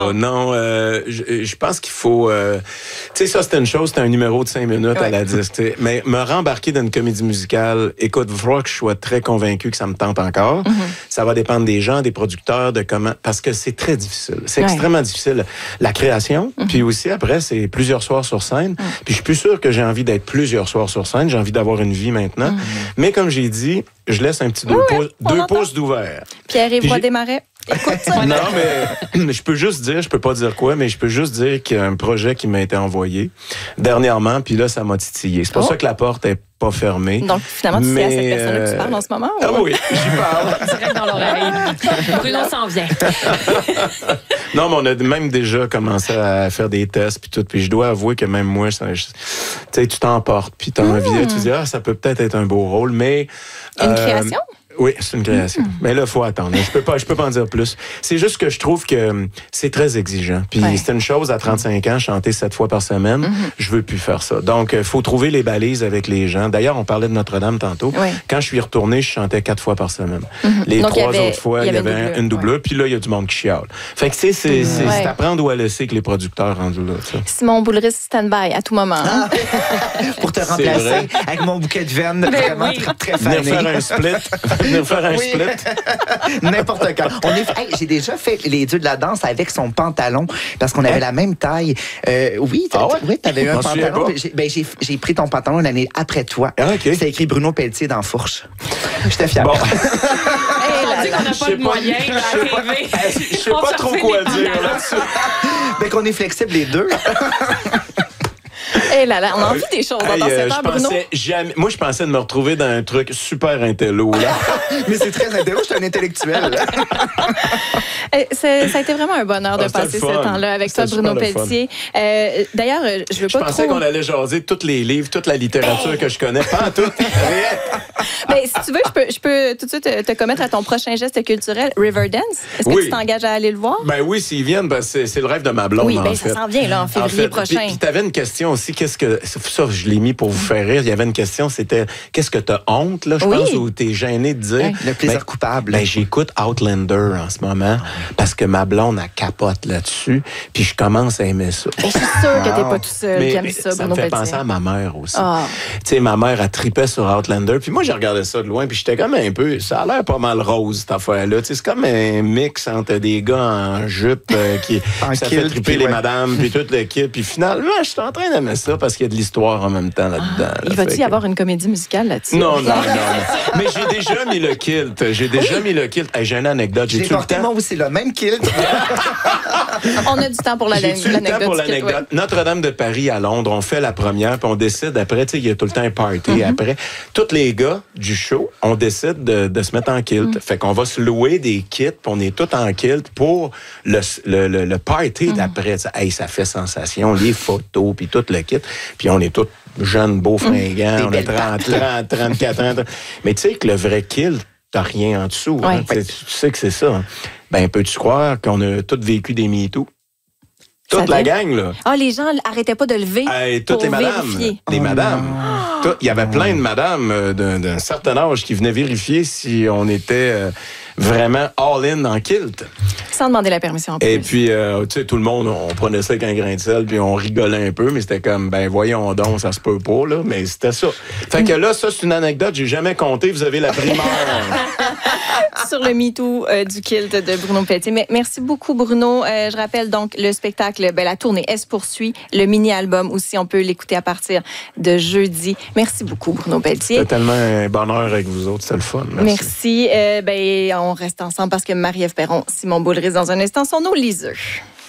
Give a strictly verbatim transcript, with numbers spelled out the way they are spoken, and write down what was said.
Oh, non, euh, je, je pense qu'il faut... Euh, tu sais, ça, c'est une chose, c'est un numéro de cinq minutes ouais. à la disque. T'sais. Mais me rembarquer dans une comédie musicale, écoute, il faudra que je sois très convaincu que ça me tente encore. Mm-hmm. Ça va dépendre des gens, des producteurs, de comment... Parce que c'est très difficile. C'est ouais. extrêmement difficile. La création, mm-hmm. puis aussi, après, c'est plusieurs soirs sur scène. Mm-hmm. Puis je suis plus sûr que j'ai envie d'être plusieurs soirs sur scène. J'ai envie d'avoir une vie maintenant. Mm-hmm. Mais comme j'ai dit, je laisse un petit deux, oui, pouces, deux pouces d'ouvert. Pierre-Yves Roy Desmarais. Écoute ça. Non, mais je peux juste dire, je peux pas dire quoi, mais je peux juste dire qu'il y a un projet qui m'a été envoyé dernièrement, puis là, ça m'a titillé. C'est pour oh. ça que la porte est pas fermée. Donc, finalement, tu mais, sais à cette personne-là que tu parles en ce moment? Ah ou... oui, j'y parle. Direct dans l'oreille. Bruno s'en vient. Non, mais on a même déjà commencé à faire des tests, puis tout, puis je dois avouer que même moi, tu sais, tu t'emportes, puis t'as mmh. envie, tu dis, ah, ça peut peut-être être un beau rôle, mais... Une euh, création? Oui, c'est une création. Mmh. Mais là, il faut attendre. Je peux pas, je peux pas en dire plus. C'est juste que je trouve que c'est très exigeant. Puis ouais. c'est une chose, à trente-cinq ans, chanter sept fois par semaine. Mmh. Je veux plus faire ça. Donc, il faut trouver les balises avec les gens. D'ailleurs, on parlait de Notre-Dame tantôt. Ouais. Quand je suis retourné, je chantais quatre fois par semaine. Mmh. Les Donc, trois avait, autres fois, il y avait, y avait un, une doubleur. Ouais. Puis là, il y a du monde qui chiale. Fait que, tu sais, c'est, c'est, ouais. c'est à prendre ou à laisser que les producteurs rendus là. T'sais. Simon Boulris, stand-by à tout moment. Hein? Pour te remplacer avec mon bouquet de veine vraiment oui. très, très fané. Venir faire un split. Venir faire un oui. split. N'importe quand. On est... hey, j'ai déjà fait les dieux de la danse avec son pantalon parce qu'on avait la même taille. Euh, oui, ah ouais? oui, t'avais eu un pantalon. J'ai, ben, j'ai, j'ai pris ton pantalon l'année après toi. Ah, okay. C'était écrit Bruno Pelletier dans Fourche. J'étais fière. Bon. On dit qu'on n'a pas de moyens à arriver. Je sais pas trop quoi dire là-dessus. Ben qu'on est flexibles les deux. Eh là là, on a envie des choses dans hey, cette euh, heure, Bruno. Jamais... Moi, je pensais de me retrouver dans un truc super intello, là. Mais c'est très intello, je suis un intellectuel. c'est, ça a été vraiment un bonheur de ah, passer ce temps-là avec toi, Bruno Pelletier. Euh, d'ailleurs, je veux pas je trop... pensais qu'on allait jaser tous les livres, toute la littérature hey. que je connais. Pas en tout. Ben, si tu veux, je peux, je peux tout de suite te, te commettre à ton prochain geste culturel, Riverdance. Est-ce que oui. tu t'engages à aller le voir? Ben oui, s'ils viennent, ben c'est, c'est le rêve de ma blonde, oui, ben, en ça fait. s'en vient, là, en février en fait, prochain. Puis, puis t'avais une question aussi, qu'est-ce que... Ça, je l'ai mis pour vous faire rire. Il y avait une question, c'était, qu'est-ce que t'as honte, là, je oui. pense, ou t'es gêné de dire? Oui. Le plaisir ben, coupable. Ben, j'écoute Outlander en ce moment, parce que ma blonde, elle capote là-dessus, puis je commence à aimer ça. Ben, je suis sûre que t'es pas tout seul mais, qui aime ça, ça Bruno me fait Pelletier. penser à ma mère aussi. Oh. Tu sais, ma mère, elle tripait sur Outlander, puis moi, j'ai regardé ça de loin, puis j'étais comme un peu, ça a l'air pas mal rose, cette affaire-là. Tu sais, c'est comme un mix entre des gars en jupe euh, qui ça fait triper les ouais. madames, puis toute l'équipe, puis finalement, je suis en train d'aimer ça parce qu'il y a de l'histoire en même temps là-dedans. Ah, il va-t-il y avoir une comédie musicale là-dessus? Non, non, non. non. Mais j'ai déjà mis le kilt. J'ai déjà oui. mis le kilt. Hey, j'ai une anecdote. J'ai, j'ai porté moi aussi le même kilt. On a du temps pour la, l'anecdote. J'ai du temps pour l'anecdote. Ouais. Notre-Dame de Paris à Londres, on fait la première, puis on décide après, tu sais, il y a tout le temps un party mm-hmm. après. Tous les gars du show, on décide de, de se mettre en kilt. Mm-hmm. Fait qu'on va se louer des kits, puis on est tous en kilt pour le, le, le, le party mm-hmm. d'après. Hey, ça fait sensation, les photos, puis tout le kit. Puis on est tous jeunes, beaux, fringants, mmh, on a trente, trente, trente-quatre ans. Mais tu sais que le vrai kilt, t'as rien en dessous. Ouais. Hein, tu sais que c'est ça. Hein. Ben, peux-tu croire qu'on a tous vécu des MeToo? Toute la gang, là. Ah, les gens arrêtaient pas de lever hey, toutes pour les madames. Vérifier. Les madames. Oh. Il y avait plein de madames d'un, d'un certain âge qui venaient vérifier si on était euh, vraiment all-in en kilt. Sans demander la permission en plus. Et puis, euh, tu sais, tout le monde, on prenait ça avec un grain de sel, puis on rigolait un peu, mais c'était comme, ben voyons donc, ça se peut pas, là, mais c'était ça. Fait que là, ça, c'est une anecdote, j'ai jamais compté, vous avez la primeur. Sur le MeToo euh, du kilt de Bruno Pelletier. Mais merci beaucoup, Bruno. Euh, je rappelle donc le spectacle, ben, la tournée, elle se poursuit. Le mini-album aussi, on peut l'écouter à partir de jeudi. Merci beaucoup, Bruno Pelletier. C'était tellement un bonheur avec vous autres, c'était le fun. Merci. Merci. Euh, ben, on reste ensemble parce que Marie-Ève Perron, Simon Boulris, dans un instant, sont nos liseux.